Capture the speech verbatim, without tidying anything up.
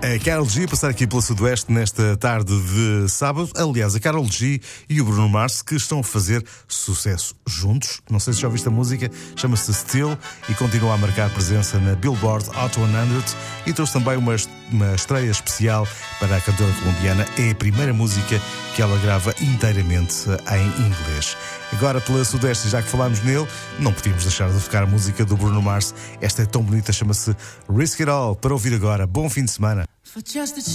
A Karol G a passar aqui pela Sudoeste nesta tarde de sábado. Aliás, a Karol G e o Bruno Mars que estão a fazer sucesso juntos. Não sei se já ouviste a música, chama-se Still e continua a marcar presença na Billboard Hot cem e trouxe também uma, uma estreia especial para a cantora colombiana. É a primeira música que ela grava inteiramente em inglês. Agora pela Sudeste, já que falámos nele, não podíamos deixar de tocar a música do Bruno Mars. Esta é tão bonita, chama-se Risk It All. Para ouvir agora, bom fim de semana.